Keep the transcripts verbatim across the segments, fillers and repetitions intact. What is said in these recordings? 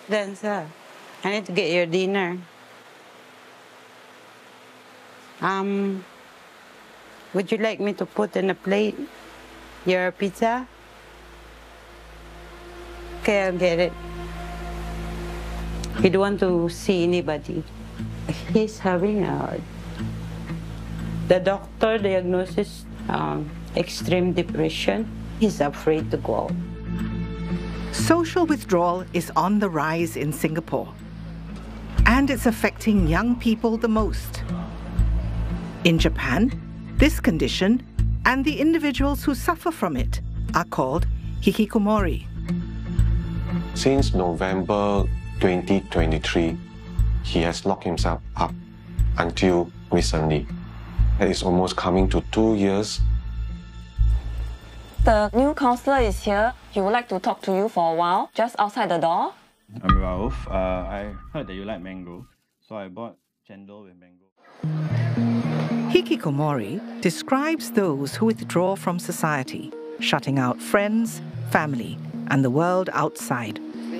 Dancer, I need to get your dinner. Um, would you like me to put in a plate your pizza? Okay, I'll get it. He don't want to see anybody. He's having a... The doctor diagnosis um, extreme depression. He's afraid to go out. Social withdrawal is on the rise in Singapore, and it's affecting young people the most. In Japan, this condition and the individuals who suffer from it are called hikikomori. Since November twenty twenty-three, he has locked himself up until recently. It is almost coming to two years. The new counselor is here. He would like to talk to you for a while, just outside the door. I'm Rauf. Uh, I heard that you like mango, so I bought chendol with mango. Hikikomori describes those who withdraw from society, shutting out friends, family, and the world outside.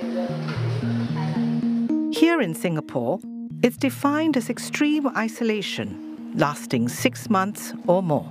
Here in Singapore, it's defined as extreme isolation, lasting six months or more.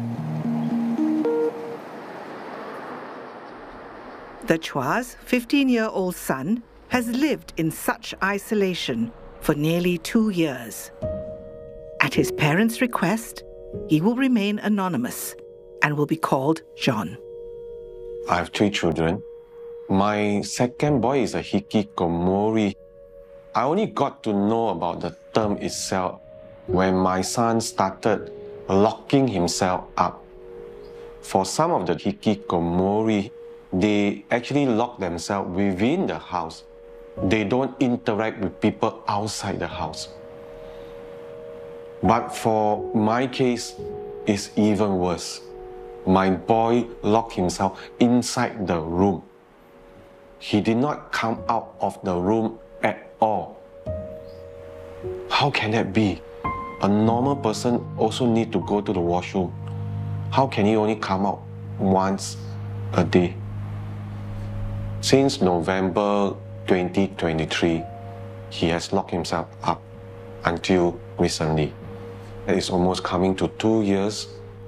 The Chua's fifteen-year-old son has lived in such isolation for nearly two years. At his parents' request, he will remain anonymous and will be called John. I have three children. My second boy is a hikikomori. I only got to know about the term itself when my son started locking himself up. For some of the hikikomori, they actually lock themselves within the house. They don't interact with people outside the house. But for my case, it's even worse. My boy locked himself inside the room. He did not come out of the room at all. How can that be? A normal person also needs to go to the washroom. How can he only come out once a day? Since November twenty twenty-three, he has locked himself up until recently. It is almost coming to two years.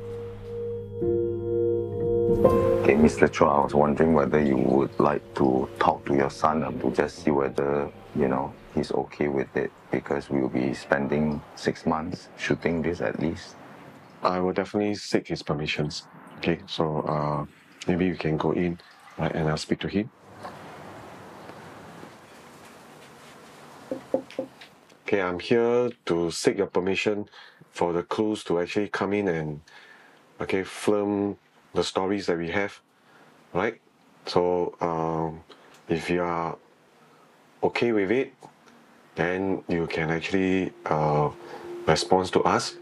Okay, Mister Chua, I was wondering whether you would like to talk to your son and to just see whether, you know, he's okay with it, because we'll be spending six months shooting this at least. I will definitely seek his permissions. Okay, so uh, maybe you can go in, right, and I'll speak to him. Okay, I'm here to seek your permission for the crews to actually come in and, okay, film the stories that we have, right? So, um, if you are okay with it, then you can actually uh, respond to us.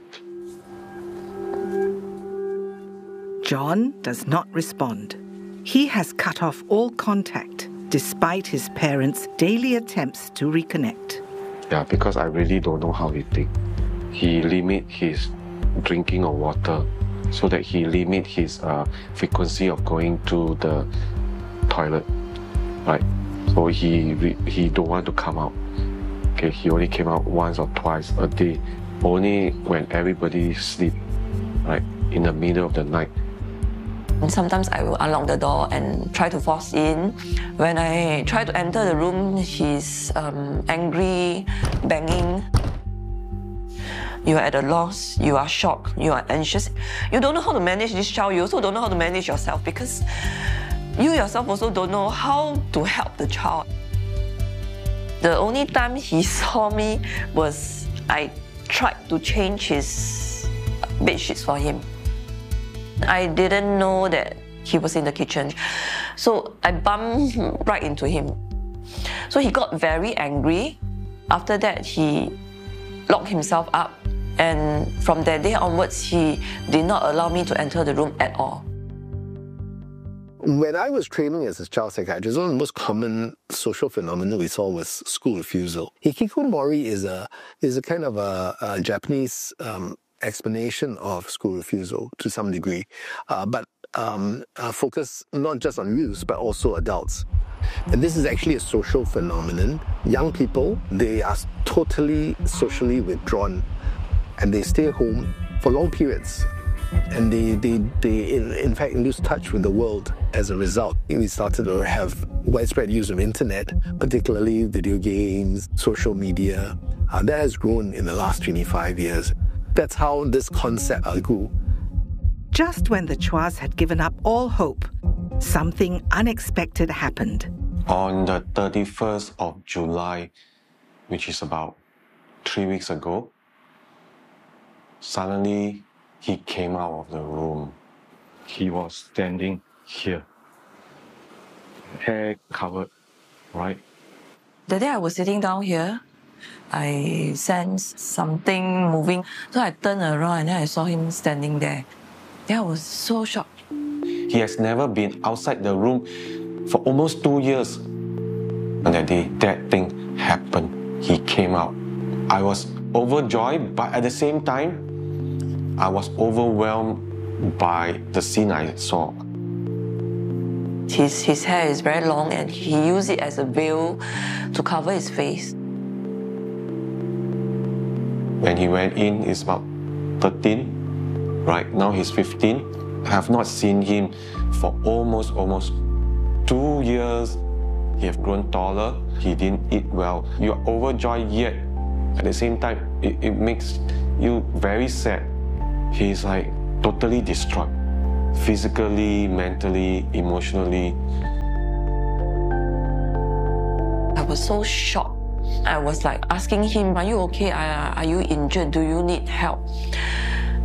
John does not respond. He has cut off all contact, despite his parents' daily attempts to reconnect. Yeah, because I really don't know how he thinks. He limit his drinking of water so that he limit his uh, frequency of going to the toilet, right? So he he don't want to come out. Okay, he only came out once or twice a day, only when everybody sleep, right, in the middle of the night. Sometimes I will unlock the door and try to force in. When I try to enter the room, he's um, angry, banging. You are at a loss, you are shocked, you are anxious. You don't know how to manage this child, you also don't know how to manage yourself, because you yourself also don't know how to help the child. The only time he saw me was I tried to change his bed sheets for him. I didn't know that he was in the kitchen, so I bumped right into him. So he got very angry. After that, he locked himself up, and from that day onwards, he did not allow me to enter the room at all. When I was training as a child psychiatrist, one of the most common social phenomena we saw was school refusal. Hikikomori is a is a kind of a, a Japanese um, explanation of school refusal to some degree, uh, but um, uh, focus not just on youth, but also adults. And this is actually a social phenomenon. Young people, they are totally socially withdrawn, and they stay home for long periods. And they, they, they in, in fact, lose touch with the world as a result. We started to have widespread use of internet, particularly video games, social media. Uh, that has grown in the last twenty-five years. That's how this concept uh, grew. Just when the Chuas had given up all hope, something unexpected happened. On the thirty-first of July, which is about three weeks ago, suddenly he came out of the room. He was standing here, hair covered, right? The day I was sitting down here, I sensed something moving. So I turned around and then I saw him standing there. Then I was so shocked. He has never been outside the room for almost two years. And that day, that thing happened. He came out. I was overjoyed, but at the same time, I was overwhelmed by the scene I saw. His, his hair is very long and he used it as a veil to cover his face. When he went in, he's about thirteen. Right now he's fifteen. I have not seen him for almost, almost two years. He have grown taller. He didn't eat well. You're overjoyed yet. At the same time, it, it makes you very sad. He's like totally destroyed. Physically, mentally, emotionally. I was so shocked. I was like asking him, are you okay? Are, are you injured? Do you need help?